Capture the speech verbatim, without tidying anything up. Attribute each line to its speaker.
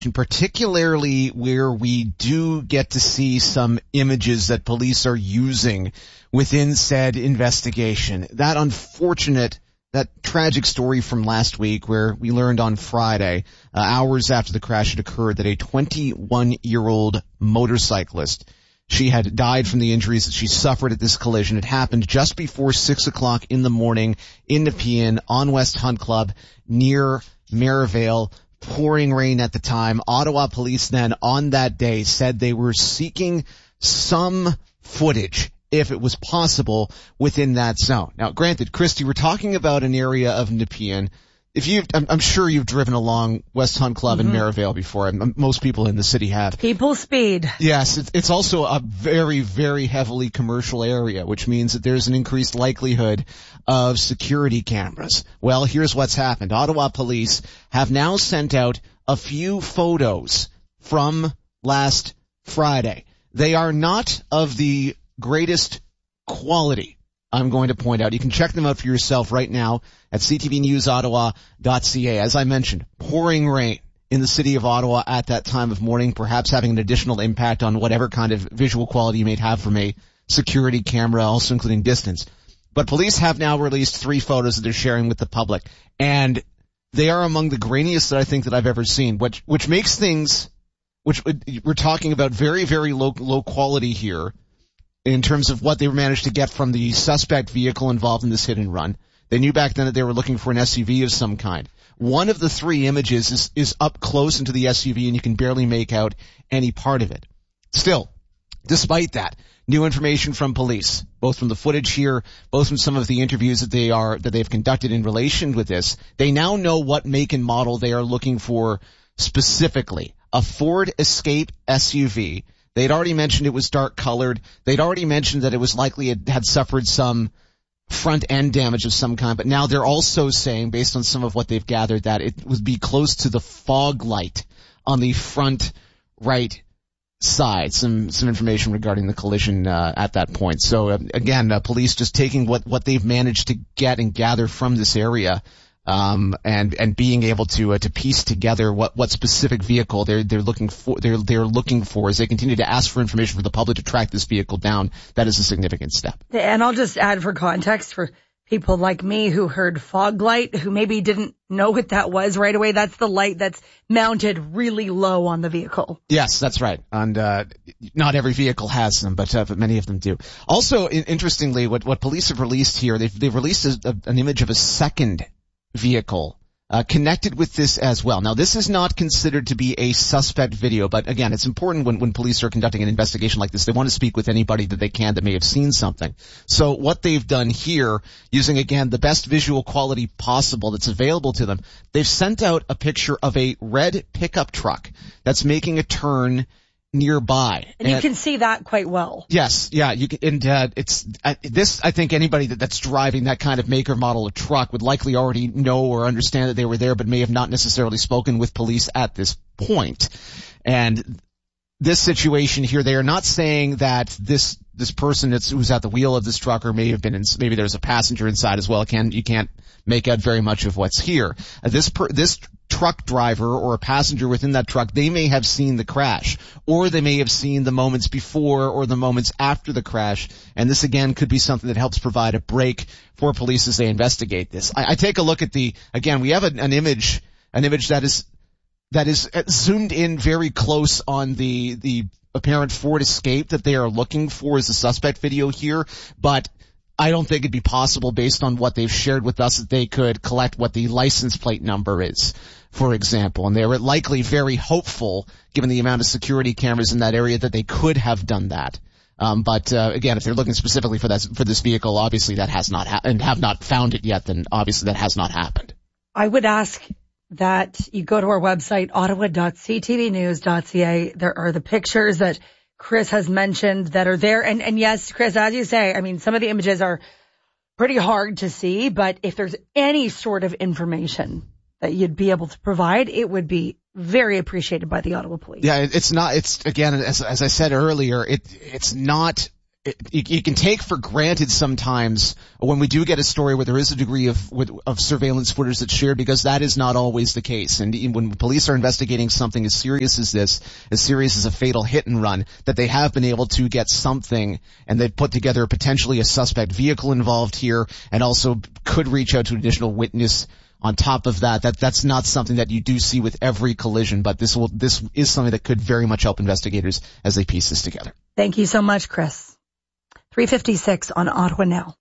Speaker 1: particularly where we do get to see some images that police are using within said investigation. That unfortunate, that tragic story from last week where we learned on Friday, uh, hours after the crash had occurred, that a twenty-one-year-old motorcyclist, she had died from the injuries that she suffered at this collision. It happened just before six o'clock in the morning in Nepean on West Hunt Club near Merivale. Pouring rain at the time. Ottawa police then on that day said they were seeking some footage, if it was possible, within that zone. Now, granted, Christy, we're talking about an area of Nepean. If you, I'm, I'm sure you've driven along West Hunt Club mm-hmm. in Merivale before. I'm, most people in the city have.
Speaker 2: People speed.
Speaker 1: Yes, it's, it's also a very, very heavily commercial area, which means that there's an increased likelihood of security cameras. Well, here's what's happened. Ottawa police have now sent out a few photos from last Friday. They are not of the greatest quality, I'm going to point out. You can check them out for yourself right now at c t v news ottawa dot c a. As I mentioned, pouring rain in the city of Ottawa at that time of morning, perhaps having an additional impact on whatever kind of visual quality you may have from a security camera, also including distance. But police have now released three photos that they're sharing with the public, and they are among the grainiest that I think that I've ever seen, which which makes things, which we're talking about very, very low low quality here in terms of what they managed to get from the suspect vehicle involved in this hit and run. They knew back then that they were looking for an S U V of some kind. One of the three images is, is up close into the S U V, and you can barely make out any part of it. Still, despite that, new information from police, both from the footage here, both from some of the interviews that they are, that they've conducted in relation with this. They now know what make and model they are looking for specifically. A Ford Escape S U V. They'd already mentioned it was dark colored. They'd already mentioned that it was likely it had suffered some front end damage of some kind, but now they're also saying, based on some of what they've gathered, that it would be close to the fog light on the front right side. Some some information regarding the collision uh, at that point. So uh, again, uh, police just taking what what they've managed to get and gather from this area, um, and and being able to uh, to piece together what what specific vehicle they're they're looking for they're they're looking for as they continue to ask for information for the public to track this vehicle down. That is a significant step.
Speaker 2: And I'll just add for context for people like me who heard fog light, who maybe didn't know what that was right away. That's the light that's mounted really low on the vehicle.
Speaker 1: Yes, that's right. And uh not every vehicle has them, but, uh, but many of them do. Also, in, interestingly, what what police have released here, they've they've released a, a, an image of a second vehicle uh connected with this as well. Now, this is not considered to be a suspect video, but again, it's important when when police are conducting an investigation like this, they want to speak with anybody that they can that may have seen something. So what they've done here, using again the best visual quality possible that's available to them, they've sent out a picture of a red pickup truck that's making a turn nearby.
Speaker 2: And you and, can see that quite well.
Speaker 1: Yes, yeah, you can, and uh, it's uh, this. I think anybody that, that's driving that kind of make or model of truck would likely already know or understand that they were there, but may have not necessarily spoken with police at this point. And this situation here, they are not saying that this this person that's who's at the wheel of this truck, or may have been in, maybe there's a passenger inside as well. Can you can't make out very much of what's here. Uh, this per, this truck driver or a passenger within that truck, they may have seen the crash, or they may have seen the moments before or the moments after the crash, and this again could be something that helps provide a break for police as they investigate this. I, I take a look at the, again, we have a, an image, an image that is, that is zoomed in very close on the, the apparent Ford Escape that they are looking for as a suspect video here, but I don't think it'd be possible based on what they've shared with us that they could collect what the license plate number is, for example. And they were likely very hopeful, given the amount of security cameras in that area, that they could have done that. Um, but, uh, again, if they're looking specifically for that, for this vehicle, obviously that has not happened, and have not found it yet, then obviously that has not happened.
Speaker 2: I would ask that you go to our website, ottawa dot c t v news dot c a. There are the pictures that Chris has mentioned that are there. And, and yes, Chris, as you say, I mean, some of the images are pretty hard to see, but if there's any sort of information that you'd be able to provide, it would be very appreciated by the Ottawa Police.
Speaker 1: Yeah, it's not, it's, again, as, as I said earlier, it, it's not it, you, you can take for granted sometimes when we do get a story where there is a degree of with, of surveillance footage that's shared, because that is not always the case. And when police are investigating something as serious as this, as serious as a fatal hit and run, that they have been able to get something, and they've put together potentially a suspect vehicle involved here, and also could reach out to an additional witness on top of that. That that's not something that you do see with every collision, but this will this is something that could very much help investigators as they piece this together.
Speaker 2: Thank you so much, Chris. three fifty-six on Ottawa Now.